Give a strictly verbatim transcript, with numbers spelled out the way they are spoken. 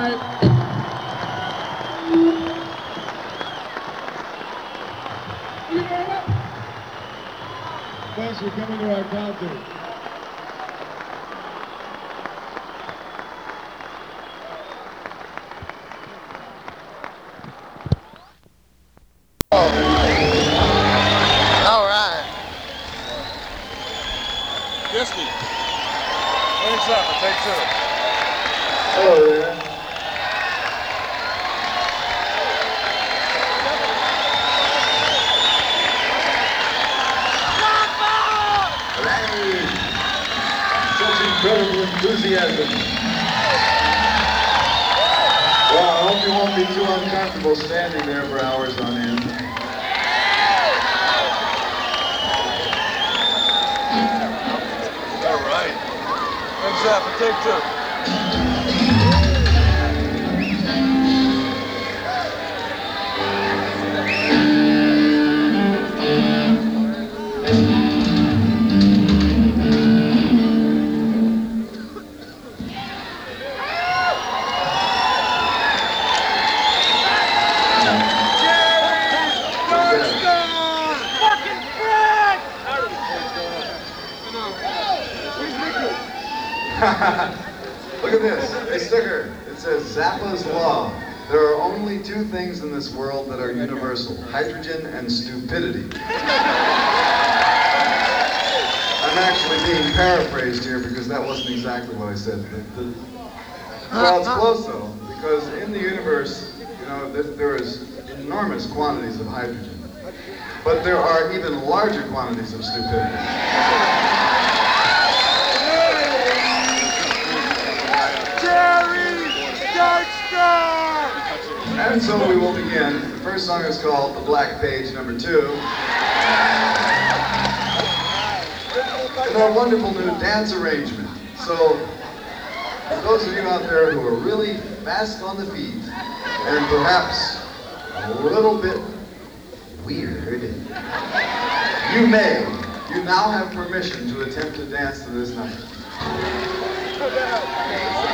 night. Thanks for coming to our concert. All right. Whiskey. Finish up and take two. Hello there. Hooray! Such incredible enthusiasm. Well, I hope you won't be too uncomfortable standing there for hours on end. All right. Finish up and take two. Look at this, a sticker. It says Zappa's Law. There are only two things in this world that are universal, hydrogen and stupidity. I'm actually being paraphrased here because that wasn't exactly what I said. The, the, well, it's close though, because in the universe, you know, there, there is enormous quantities of hydrogen, but there are even larger quantities of stupidity. And so we will begin. The first song is called The Black Page, number two. In our wonderful new dance arrangement. So, for those of you out there who are really fast on the feet, and perhaps a little bit weird, you may, you now have permission to attempt to dance to this number.